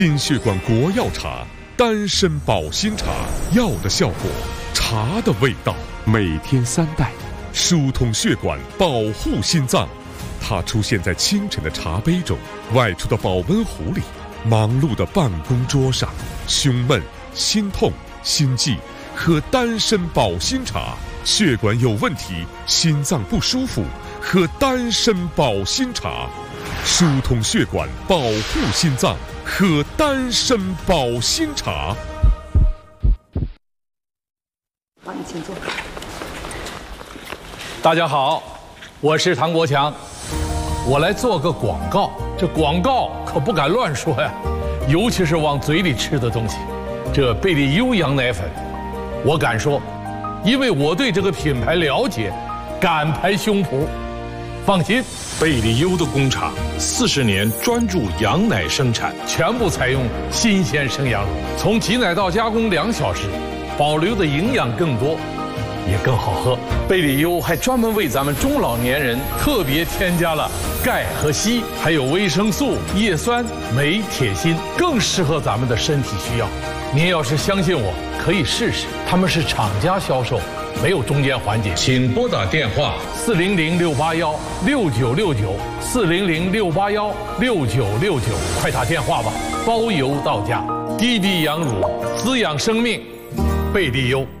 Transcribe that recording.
心血管国药茶，丹参保心茶，药的效果，茶的味道。每天3袋，疏通血管，保护心脏。它出现在清晨的茶杯中，外出的保温壶里，忙碌的办公桌上。胸闷、心痛、心悸，喝丹参保心茶。血管有问题，心脏不舒服，喝丹参保心茶。疏通血管，保护心脏，喝丹参保心茶。 好，你请坐。 大家好，我是唐国强，我来做个广告。这广告可不敢乱说呀，尤其是往嘴里吃的东西。这贝利优羊奶粉，我敢说，因为我对这个品牌了解，敢拍胸脯。放心， 贝利优的工厂40年专注羊奶生产， 全部采用新鲜生羊乳，从挤奶到加工2小时，保留的营养更多，也更好喝。贝利优还专门为咱们中老年人特别添加了钙和硒，还有维生素、叶酸、镁、铁、锌，更适合咱们的身体需要。您要是相信我，可以试试。他们是厂家销售，没有中间环节。 请拨打电话 400-681-6969，400-681-6969，快打电话吧，包邮到家。低低羊乳，滋养生命，贝利优。